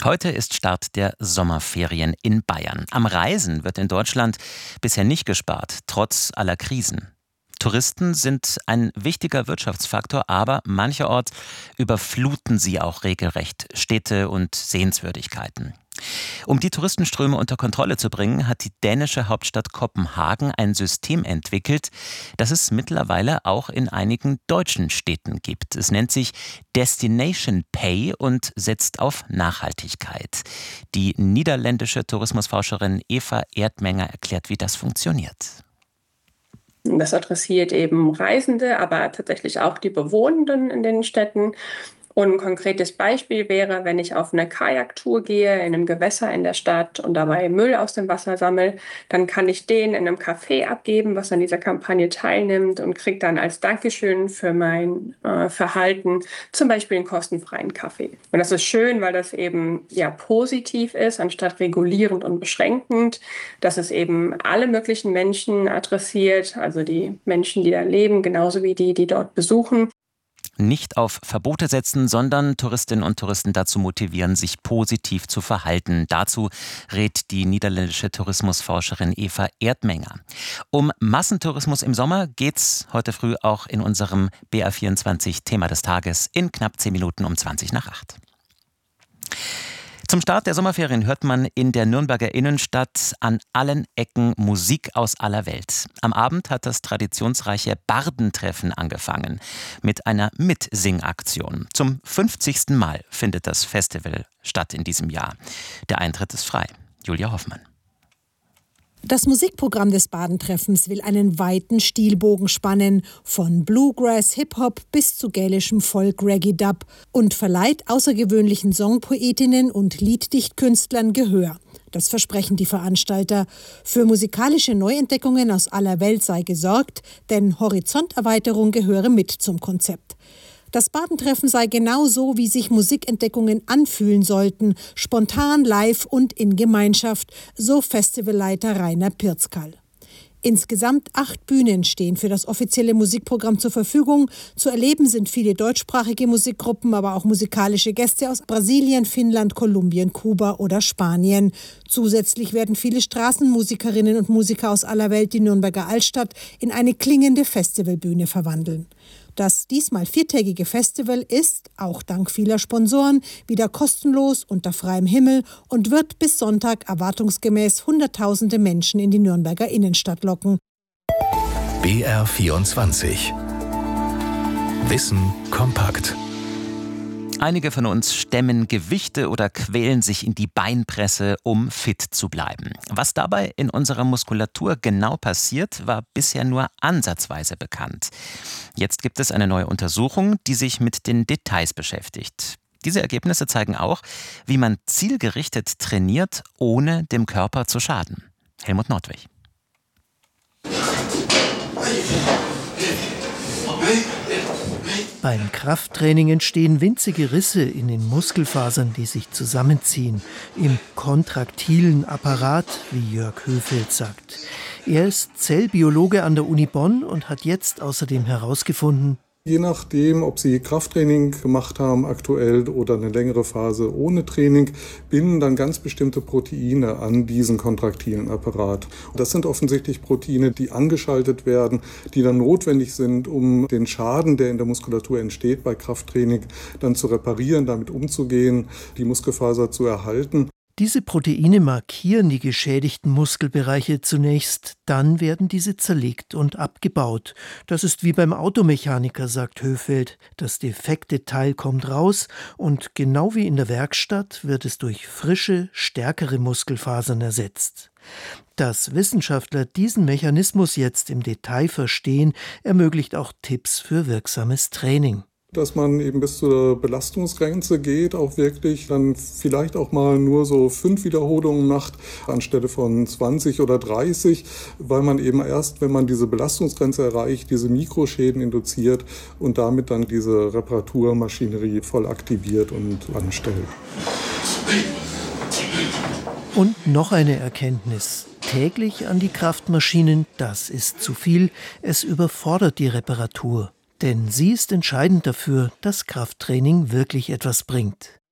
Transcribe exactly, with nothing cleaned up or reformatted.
Heute ist Start der Sommerferien in Bayern. Am Reisen wird in Deutschland bisher nicht gespart, trotz aller Krisen. Touristen sind ein wichtiger Wirtschaftsfaktor, aber mancherorts überfluten sie auch regelrecht Städte und Sehenswürdigkeiten. Um die Touristenströme unter Kontrolle zu bringen, hat die dänische Hauptstadt Kopenhagen ein System entwickelt, das es mittlerweile auch in einigen deutschen Städten gibt. Es nennt sich Destination Pay und setzt auf Nachhaltigkeit. Die niederländische Tourismusforscherin Eva Erdmenger erklärt, wie das funktioniert. Das adressiert eben Reisende, aber tatsächlich auch die Bewohnenden in den Städten. Und ein konkretes Beispiel wäre, wenn ich auf eine Kajaktour gehe in einem Gewässer in der Stadt und dabei Müll aus dem Wasser sammle, dann kann ich den in einem Café abgeben, was an dieser Kampagne teilnimmt, und kriege dann als Dankeschön für mein äh, Verhalten zum Beispiel einen kostenfreien Kaffee. Und das ist schön, weil das eben ja positiv ist, anstatt regulierend und beschränkend, dass es eben alle möglichen Menschen adressiert, also die Menschen, die da leben, genauso wie die, die dort besuchen. Nicht auf Verbote setzen, sondern Touristinnen und Touristen dazu motivieren, sich positiv zu verhalten. Dazu rät die niederländische Tourismusforscherin Eva Erdmenger. Um Massentourismus im Sommer geht's heute früh auch in unserem B R vierundzwanzig Thema des Tages in knapp zehn Minuten um zwanzig nach acht. Zum Start der Sommerferien hört man in der Nürnberger Innenstadt an allen Ecken Musik aus aller Welt. Am Abend hat das traditionsreiche Bardentreffen angefangen mit einer Mitsingaktion. Zum fünfzigsten Mal findet das Festival statt in diesem Jahr. Der Eintritt ist frei. Julia Hoffmann. Das Musikprogramm des Bardentreffens will einen weiten Stilbogen spannen, von Bluegrass, Hip-Hop bis zu gälischem Folk-Reggae-Dub, und verleiht außergewöhnlichen Songpoetinnen und Lieddichtkünstlern Gehör. Das versprechen die Veranstalter. Für musikalische Neuentdeckungen aus aller Welt sei gesorgt, denn Horizonterweiterung gehöre mit zum Konzept. Das Bardentreffen sei genau so, wie sich Musikentdeckungen anfühlen sollten, spontan, live und in Gemeinschaft, so Festivalleiter Rainer Pirzkal. Insgesamt acht Bühnen stehen für das offizielle Musikprogramm zur Verfügung. Zu erleben sind viele deutschsprachige Musikgruppen, aber auch musikalische Gäste aus Brasilien, Finnland, Kolumbien, Kuba oder Spanien. Zusätzlich werden viele Straßenmusikerinnen und Musiker aus aller Welt die Nürnberger Altstadt in eine klingende Festivalbühne verwandeln. Das diesmal viertägige Festival ist, auch dank vieler Sponsoren, wieder kostenlos unter freiem Himmel und wird bis Sonntag erwartungsgemäß Hunderttausende Menschen in die Nürnberger Innenstadt locken. B R vierundzwanzig. Wissen kompakt. Einige von uns stemmen Gewichte oder quälen sich in die Beinpresse, um fit zu bleiben. Was dabei in unserer Muskulatur genau passiert, war bisher nur ansatzweise bekannt. Jetzt gibt es eine neue Untersuchung, die sich mit den Details beschäftigt. Diese Ergebnisse zeigen auch, wie man zielgerichtet trainiert, ohne dem Körper zu schaden. Helmut Nordwig. Beim Krafttraining entstehen winzige Risse in den Muskelfasern, die sich zusammenziehen, im kontraktilen Apparat, wie Jörg Höfeld sagt. Er ist Zellbiologe an der Uni Bonn und hat jetzt außerdem herausgefunden: Je nachdem, ob Sie Krafttraining gemacht haben aktuell oder eine längere Phase ohne Training, binden dann ganz bestimmte Proteine an diesen kontraktilen Apparat. Das sind offensichtlich Proteine, die angeschaltet werden, die dann notwendig sind, um den Schaden, der in der Muskulatur entsteht bei Krafttraining, dann zu reparieren, damit umzugehen, die Muskelfaser zu erhalten. Diese Proteine markieren die geschädigten Muskelbereiche zunächst, dann werden diese zerlegt und abgebaut. Das ist wie beim Automechaniker, sagt Höfeld. Das defekte Teil kommt raus und genau wie in der Werkstatt wird es durch frische, stärkere Muskelfasern ersetzt. Dass Wissenschaftler diesen Mechanismus jetzt im Detail verstehen, ermöglicht auch Tipps für wirksames Training. Dass man eben bis zur Belastungsgrenze geht, auch wirklich dann vielleicht auch mal nur so fünf Wiederholungen macht, anstelle von zwanzig oder dreißig, weil man eben erst, wenn man diese Belastungsgrenze erreicht, diese Mikroschäden induziert und damit dann diese Reparaturmaschinerie voll aktiviert und anstellt. Und noch eine Erkenntnis. Täglich an die Kraftmaschinen, das ist zu viel, es überfordert die Reparatur. Denn sie ist entscheidend dafür, dass Krafttraining wirklich etwas bringt.